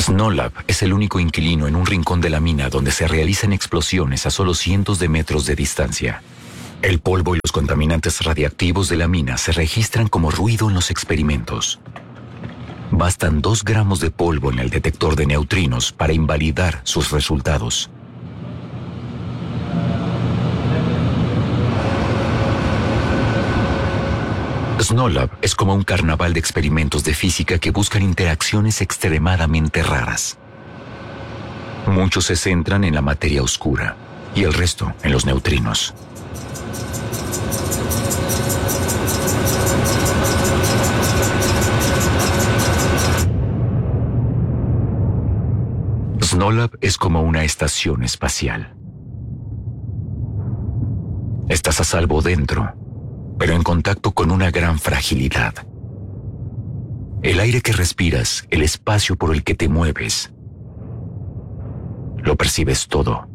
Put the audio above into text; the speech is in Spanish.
SNOLAB es el único inquilino en un rincón de la mina donde se realizan explosiones a solo cientos de metros de distancia. El polvo y los contaminantes radiactivos de la mina se registran como ruido en los experimentos. Bastan 2 gramos de polvo en el detector de neutrinos para invalidar sus resultados. SNOLAB es como un carnaval de experimentos de física que buscan interacciones extremadamente raras. Muchos se centran en la materia oscura y el resto en los neutrinos. SNOLAB es como una estación espacial. Estás a salvo dentro, pero en contacto con una gran fragilidad. El aire que respiras, el espacio por el que te mueves, lo percibes todo.